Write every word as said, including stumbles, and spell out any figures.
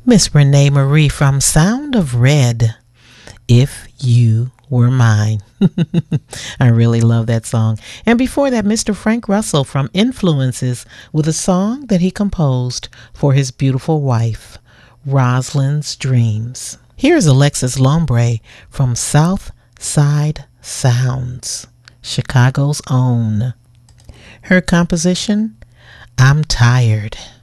Miss Renee Marie from Sound of Red, If You Were Mine. I really love that song. And before that, Mister Frank Russell from Influences with a song that he composed for his beautiful wife, Rosalind's Dreams. Here's Alexis Lombre from South Side Sounds, Chicago's own. Her composition, I'm Tired.